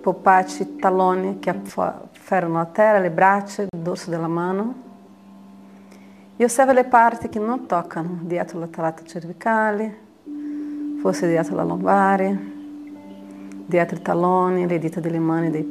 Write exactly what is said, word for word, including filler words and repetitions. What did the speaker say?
polpacci, talloni che afferrano la terra, le braccia, il dorso della mano. E osserva le parti che non toccano, dietro la tratta cervicale, forse dietro la lombare, dietro i talloni, le dita delle mani e dei